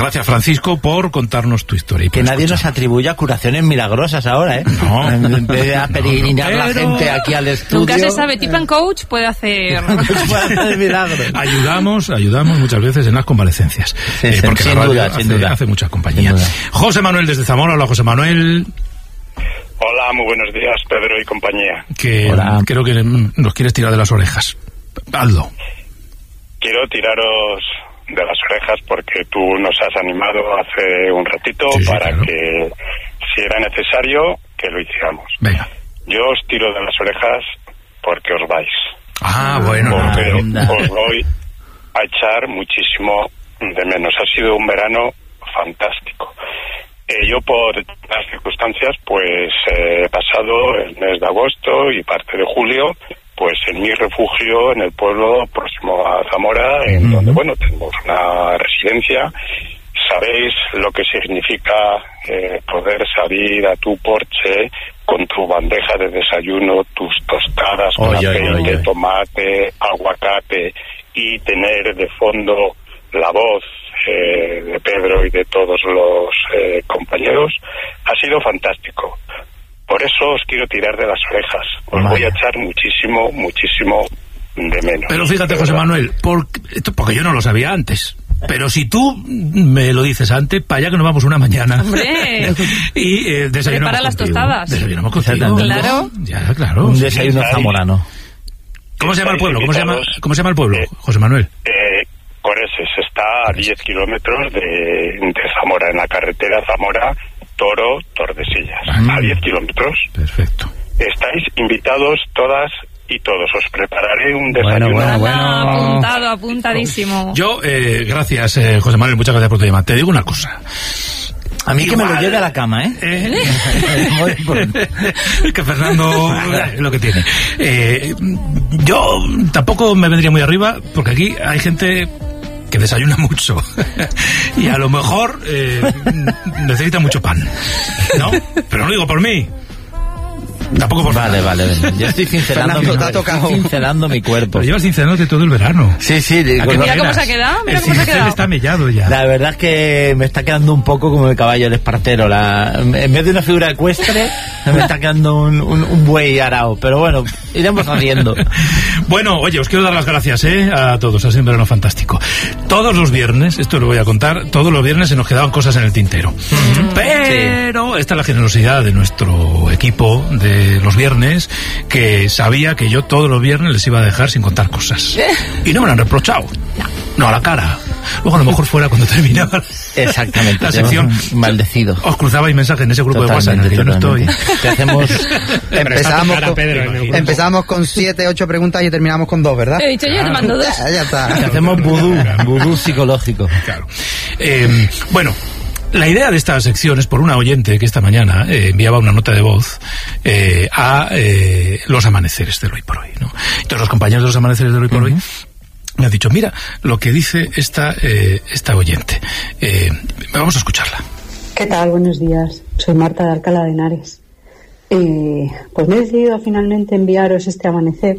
gracias, Francisco, por contarnos tu historia. Y que nadie nos atribuya curaciones milagrosas ahora, ¿eh? No. En vez de peregrinar la gente aquí al estudio. Nunca se sabe, Tip and Coach puede hacer milagros. Ayudamos muchas veces en las convalecencias. Porque sin la radio duda. hace mucha compañía. José Manuel desde Zamora. Hola, José Manuel. Hola, muy buenos días, Pedro y compañía. Creo que nos quieres tirar de las orejas. Hazlo. Quiero tiraros de las orejas porque tú nos has animado hace un ratito para que, si era necesario, que lo hiciéramos. Venga. Yo os tiro de las orejas porque os vais. Bueno. Porque os voy a echar muchísimo de menos. Ha sido un verano fantástico. Yo, por las circunstancias, pues he pasado el mes de agosto y parte de julio pues en mi refugio en el pueblo próximo a Zamora, en donde, bueno, tenemos una residencia. Sabéis lo que significa poder salir a tu porche con tu bandeja de desayuno, tus tostadas con aceite, tomate, aguacate, y tener de fondo la voz de Pedro y de todos los compañeros. Ha sido fantástico. Por eso os quiero tirar de las orejas. Os voy a echar muchísimo de menos. Pero fíjate, José Manuel, porque yo no lo sabía antes. Pero si tú me lo dices antes, para allá que nos vamos una mañana. ¡Hombre! Y desayunamos para las tostadas. Desayunamos contigo. Claro. Ya, claro. Un desayuno zamorano. ¿Cómo se llama el pueblo? ¿Cómo se llama el pueblo, José Manuel? Coreses. Está a 10 kilómetros de Zamora, en la carretera Zamora-Toro-Tordesillas. A 10 kilómetros. Perfecto. Estáis invitados todas y todos. Os prepararé un desayuno. Bueno. Apuntadísimo. Yo, gracias, José Manuel, muchas gracias por tu llamada. Te digo una cosa. A mí que me lo lleve a la cama, ¿eh? Que Fernando es lo que tiene. Yo tampoco me vendría muy arriba, porque aquí hay gente que desayuna mucho y a lo mejor necesita mucho pan, ¿no? Pero no lo digo por mí. Tampoco por Vale. Yo estoy cincelando mi cuerpo. Pero llevas cincelándote todo el verano. Sí. Mira cómo se ha quedado. El cincel está mellado ya. La verdad es que me está quedando un poco como el caballo del Espartero. En vez de una figura ecuestre, me está quedando un buey arao. Pero bueno, iremos haciendo. Bueno, oye, os quiero dar las gracias a todos. Ha sido un verano fantástico. Todos los viernes, esto lo voy a contar, todos los viernes se nos quedaban cosas en el tintero. Pero esta es la generosidad de nuestro equipo de los viernes, que sabía que yo todos los viernes les iba a dejar sin contar cosas. Y no me lo han reprochado. No, a la cara. Luego a lo mejor fuera cuando terminaba exactamente, la sección. Maldecido. Os cruzabais mensajes en ese grupo de WhatsApp en el que yo no estoy. ¿Qué hacemos? Empezamos con 7, 8 preguntas y terminamos con 2, ¿verdad? He dicho yo, te mando 2. Ya está. Hacemos vudú psicológico. Claro. Bueno, la idea de esta sección es por una oyente que esta mañana enviaba una nota de voz a los amaneceres del Hoy por Hoy, ¿no? Entonces los compañeros de los amaneceres del Hoy por Hoy me han dicho, mira lo que dice esta oyente. Vamos a escucharla. ¿Qué tal? Buenos días. Soy Marta de Alcalá de Henares. Pues me he decidido finalmente enviaros este amanecer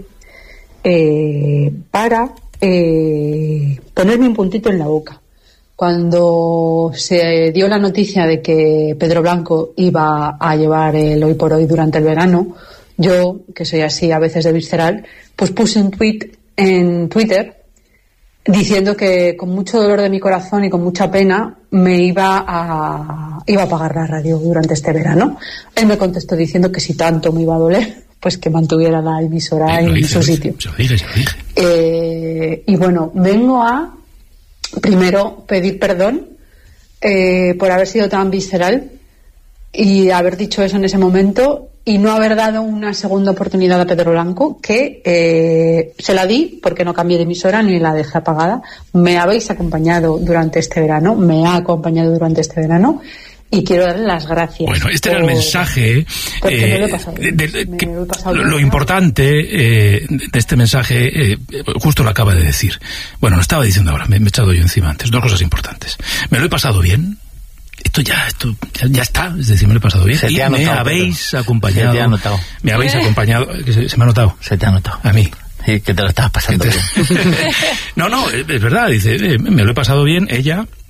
para ponerme un puntito en la boca. Cuando se dio la noticia de que Pedro Blanco iba a llevar el Hoy por Hoy durante el verano, yo, que soy así a veces de visceral, pues puse un tweet en Twitter diciendo que con mucho dolor de mi corazón y con mucha pena me iba a apagar la radio durante este verano. Él me contestó diciendo que si tanto me iba a doler, pues que mantuviera la emisora en su sitio. Se lo dije. Y bueno, vengo a primero pedir perdón por haber sido tan visceral y haber dicho eso en ese momento y no haber dado una segunda oportunidad a Pedro Blanco, que se la di porque no cambié de emisora ni la dejé apagada. Me habéis acompañado durante este verano, me ha acompañado durante este verano y quiero darle las gracias. Bueno, este era el mensaje. Lo importante de este mensaje, justo lo acaba de decir. Bueno, lo estaba diciendo ahora, me he echado yo encima antes. 2 cosas importantes. Me lo he pasado bien. Esto ya está, es decir, me lo he pasado bien. Y me habéis acompañado. Se te ha notado. Me habéis acompañado. ¿Se me ha notado? Se te ha notado. A mí. Sí, que te lo estabas pasando bien. No, es verdad, dice, me lo he pasado bien, ella,